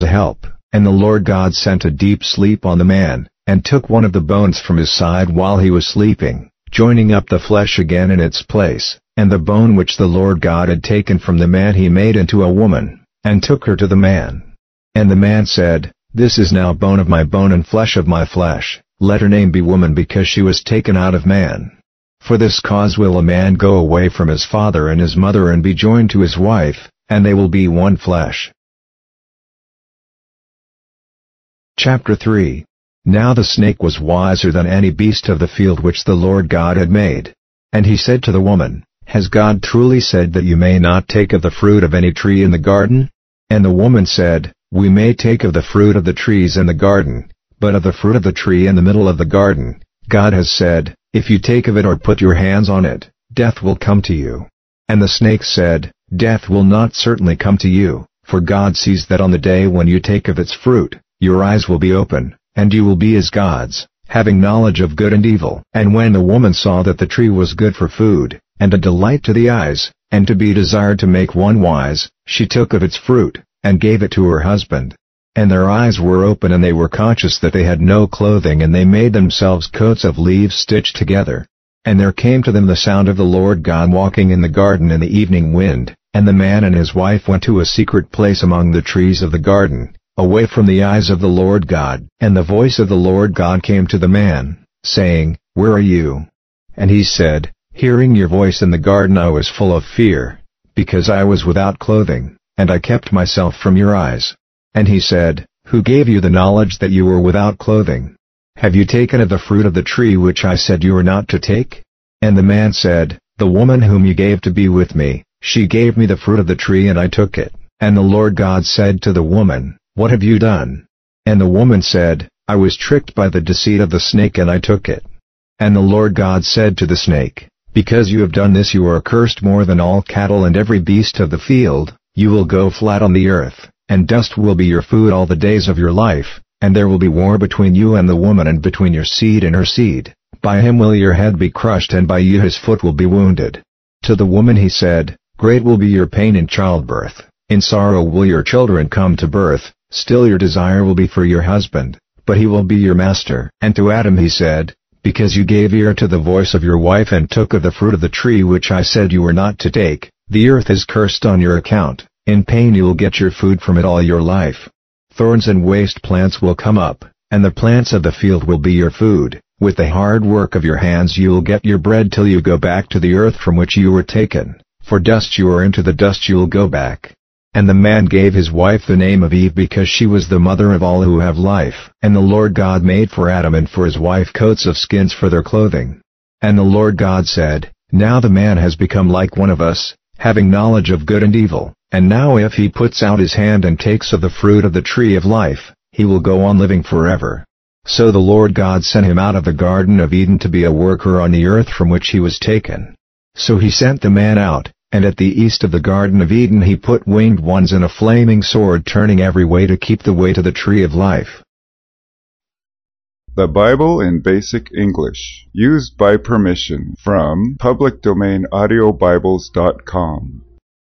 to help, and the Lord God sent a deep sleep on the man, and took one of the bones from his side while he was sleeping, joining up the flesh again in its place, and the bone which the Lord God had taken from the man he made into a woman, and took her to the man. And the man said, This is now bone of my bone and flesh of my flesh, let her name be woman because she was taken out of man. For this cause will a man go away from his father and his mother and be joined to his wife, and they will be one flesh. Chapter 3. Now the snake was wiser than any beast of the field which the Lord God had made. And he said to the woman, Has God truly said that you may not take of the fruit of any tree in the garden? And the woman said, We may take of the fruit of the trees in the garden, but of the fruit of the tree in the middle of the garden, God has said, If you take of it or put your hands on it, death will come to you. And the snake said, Death will not certainly come to you, for God sees that on the day when you take of its fruit, your eyes will be open, and you will be as gods, having knowledge of good and evil. And when the woman saw that the tree was good for food, and a delight to the eyes, and to be desired to make one wise, she took of its fruit, and gave it to her husband. And their eyes were open and they were conscious that they had no clothing, and they made themselves coats of leaves stitched together. And there came to them the sound of the Lord God walking in the garden in the evening wind, and the man and his wife went to a secret place among the trees of the garden, away from the eyes of the Lord God. And the voice of the Lord God came to the man, saying, Where are you? And he said, Hearing your voice in the garden I was full of fear, because I was without clothing, and I kept myself from your eyes. And he said, Who gave you the knowledge that you were without clothing? Have you taken of the fruit of the tree which I said you were not to take? And the man said, The woman whom you gave to be with me, she gave me the fruit of the tree and I took it. And the Lord God said to the woman, What have you done? And the woman said, I was tricked by the deceit of the snake and I took it. And the Lord God said to the snake, Because you have done this you are cursed more than all cattle and every beast of the field, you will go flat on the earth, and dust will be your food all the days of your life, and there will be war between you and the woman and between your seed and her seed. By him will your head be crushed and by you his foot will be wounded. To the woman he said, Great will be your pain in childbirth, in sorrow will your children come to birth, still your desire will be for your husband, but he will be your master. And to Adam he said, Because you gave ear to the voice of your wife and took of the fruit of the tree which I said you were not to take, the earth is cursed on your account, in pain you will get your food from it all your life. Thorns and waste plants will come up, and the plants of the field will be your food. With the hard work of your hands you will get your bread till you go back to the earth from which you were taken, for dust you are and to the dust you will go back. And the man gave his wife the name of Eve because she was the mother of all who have life. And the Lord God made for Adam and for his wife coats of skins for their clothing. And the Lord God said, Now the man has become like one of us, having knowledge of good and evil, and now if he puts out his hand and takes of the fruit of the tree of life, he will go on living forever. So the Lord God sent him out of the Garden of Eden to be a worker on the earth from which he was taken. So he sent the man out, and at the east of the Garden of Eden he put winged ones and a flaming sword turning every way to keep the way to the tree of life. The Bible in Basic English, used by permission from publicdomainaudiobibles.com.